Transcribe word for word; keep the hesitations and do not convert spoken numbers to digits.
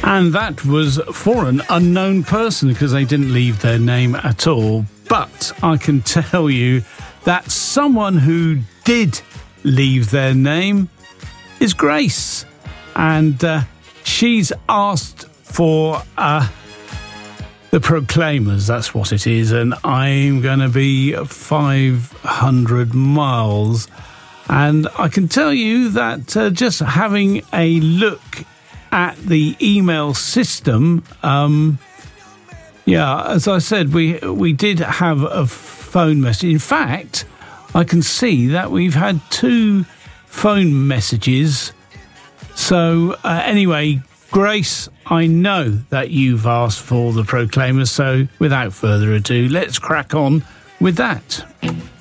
And that was for an unknown person because they didn't leave their name at all. But I can tell you that someone who did leave their name is Grace. And uh, she's asked for uh, the Proclaimers, that's what it is. And I'm going to be five hundred miles. And I can tell you that uh, just having a look at the email system, um, yeah, as I said, we we did have a phone message. In fact, I can see that we've had two phone messages. So uh, anyway, Grace, I know that you've asked for the Proclaimers. So without further ado, let's crack on with that.